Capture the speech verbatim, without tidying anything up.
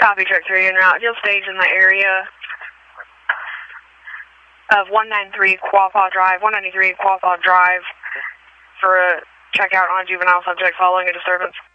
Copy, truck three en route. He'll stage in the area of one ninety-three Quapaw Drive, one ninety-three Quapaw Drive for a checkout on a juvenile subject following a disturbance.